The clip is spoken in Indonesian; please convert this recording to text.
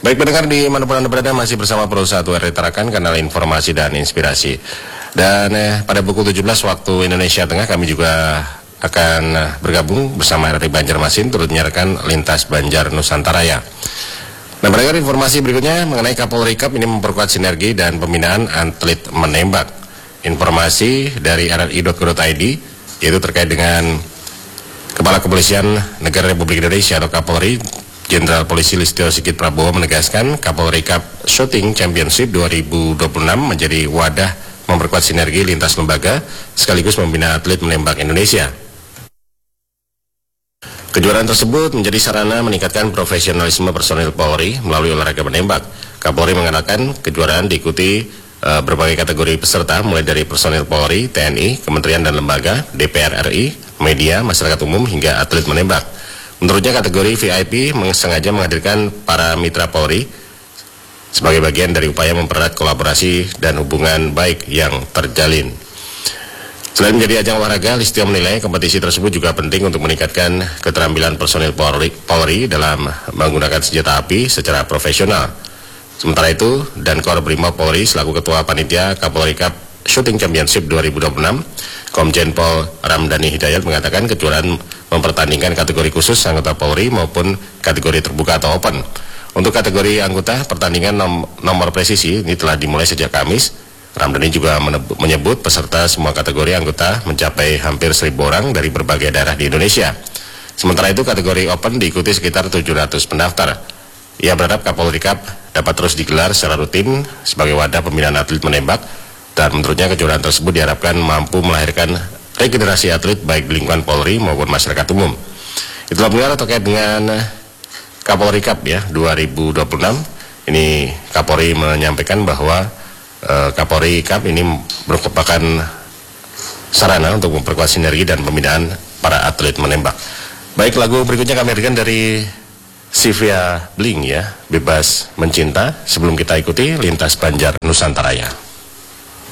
Baik pendengar di manapun Anda berada, masih bersama Pro 1 RRI Tarakan, kanal informasi dan inspirasi. Dan pada pukul 17 waktu Indonesia Tengah kami juga akan bergabung bersama RRI Banjarmasin turut menyiarkan Lintas Banjar Nusantaraya. Nah, berikut informasi berikutnya mengenai Kapolri Cup ini memperkuat sinergi dan pembinaan atlet menembak. Informasi dari rri.co.id yaitu terkait dengan Kepala Kepolisian Negara Republik Indonesia atau Kapolri Jenderal Polisi Listio Sigit Prabowo menegaskan Kapolri Cup Shooting Championship 2026 menjadi wadah memperkuat sinergi lintas lembaga sekaligus membina atlet menembak Indonesia. Kejuaraan tersebut menjadi sarana meningkatkan profesionalisme personil Polri melalui olahraga menembak. Kapolri mengatakan kejuaraan diikuti berbagai kategori peserta mulai dari personil Polri, TNI, Kementerian dan Lembaga, DPR RI, media, masyarakat umum hingga atlet menembak. Menurutnya kategori VIP sengaja menghadirkan para mitra Polri sebagai bagian dari upaya mempererat kolaborasi dan hubungan baik yang terjalin. Selain menjadi ajang olahraga, Listio menilai kompetisi tersebut juga penting untuk meningkatkan keterampilan personil Polri dalam menggunakan senjata api secara profesional. Sementara itu, Dankor Brimob Polri selaku Ketua Panitia Kapolri Cup Shooting Championship 2026, Komjen Pol Ramdhani Hidayat mengatakan kejuaraan mempertandingkan kategori khusus anggota Polri maupun kategori terbuka atau open. Untuk kategori anggota, pertandingan nomor presisi ini telah dimulai sejak Kamis. Ramdhani juga menyebut peserta semua kategori anggota mencapai hampir 1.000 orang dari berbagai daerah di Indonesia. Sementara itu kategori open diikuti sekitar 700 pendaftar. Ia berharap Kapolri Cup dapat terus digelar secara rutin sebagai wadah pembinaan atlet menembak, dan menurutnya kejuaraan tersebut diharapkan mampu melahirkan regenerasi atlet baik di lingkungan Polri maupun masyarakat umum. Itulah benar terkait dengan Kapolri Cup ya 2026. Ini Kapolri menyampaikan bahwa Kapolri Cup ini merupakan sarana untuk memperkuat sinergi dan pembinaan para atlet menembak. Baik, lagu berikutnya kami hadirkan dari Sylvia Bling ya, Bebas Mencinta, sebelum kita ikuti Lintas Banjar Nusantaraya.